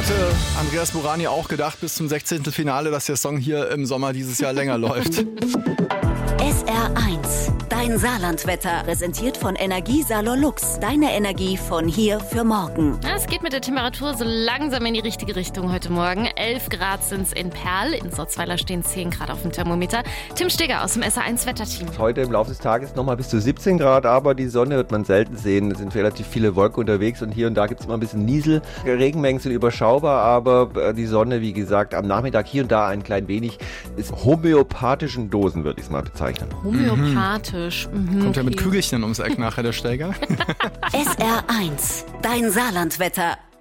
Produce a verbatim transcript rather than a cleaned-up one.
hatte Andreas Burani auch gedacht bis zum sechzehnten Finale, dass der Song hier im Sommer dieses Jahr länger läuft. S R eins, dein Saarlandwetter, präsentiert von Energiesalon Lux. Deine Energie von hier für morgen. Es geht mit der Temperatur so langsam in die richtige Richtung heute Morgen. elf Grad sind es in Perl, in Sotzweiler stehen zehn Grad auf dem Thermometer. Tim Steger aus dem S R eins Wetterteam. Heute im Laufe des Tages nochmal bis zu siebzehn Grad, aber die Sonne wird man selten sehen. Es sind relativ viele Wolken unterwegs und hier und da gibt es immer ein bisschen Niesel. Regenmengen sind überschaubar, aber die Sonne, wie gesagt, am Nachmittag hier und da ein klein wenig, ist homöopathischen Dosen, würde ich es mal bezeichnen. Homöopathisch. Mhm, Kommt ja okay. mit Kügelchen ums Eck nachher, der Steger. S R eins, dein Saarlandwetter.